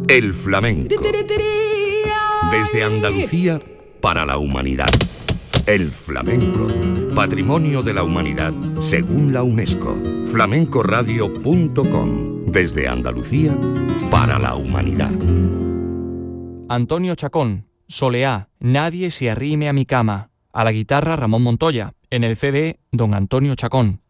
El flamenco. Desde Andalucía para la humanidad. El flamenco. Patrimonio de la humanidad según la UNESCO. flamencoradio.com. Desde Andalucía para la humanidad. Antonio Chacón, Soleá, Nadie se arrime a mi cama. A la guitarra Ramón Montoya. En el CD, Don Antonio Chacón.